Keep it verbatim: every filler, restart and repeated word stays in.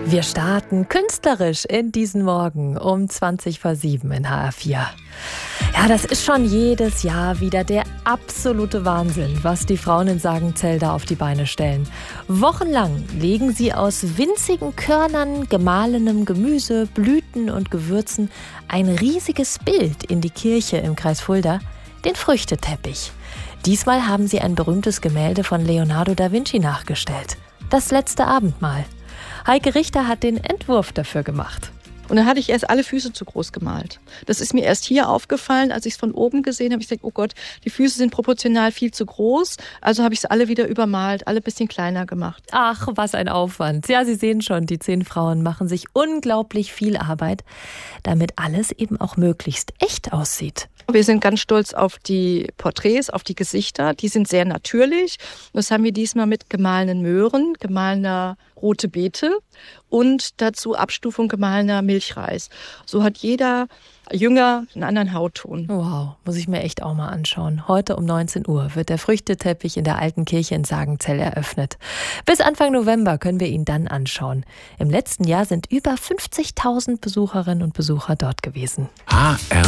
Wir starten künstlerisch in diesen Morgen um zwanzig vor sieben in H R vier. Ja, das ist schon jedes Jahr wieder der absolute Wahnsinn, was die Frauen in Sagenzell da auf die Beine stellen. Wochenlang legen sie aus winzigen Körnern, gemahlenem Gemüse, Blüten und Gewürzen ein riesiges Bild in die Kirche im Kreis Fulda, den Früchteteppich. Diesmal haben sie ein berühmtes Gemälde von Leonardo da Vinci nachgestellt. Das letzte Abendmahl. Heike Richter hat den Entwurf dafür gemacht. Und dann hatte ich erst alle Füße zu groß gemalt. Das ist mir erst hier aufgefallen, als ich es von oben gesehen habe. Ich dachte, oh Gott, die Füße sind proportional viel zu groß. Also habe ich es alle wieder übermalt, alle ein bisschen kleiner gemacht. Ach, was ein Aufwand. Ja, Sie sehen schon, die zehn Frauen machen sich unglaublich viel Arbeit, damit alles eben auch möglichst echt aussieht. Wir sind ganz stolz auf die Porträts, auf die Gesichter. Die sind sehr natürlich. Das haben wir diesmal mit gemahlenen Möhren, gemahlener rote Beete und dazu Abstufung gemahlener Milchreis. So hat jeder Jünger einen anderen Hautton. Wow, muss ich mir echt auch mal anschauen. Heute um neunzehn Uhr wird der Früchteteppich in der Alten Kirche in Sagenzell eröffnet. Bis Anfang November können wir ihn dann anschauen. Im letzten Jahr sind über fünfzigtausend Besucherinnen und Besucher dort gewesen. H R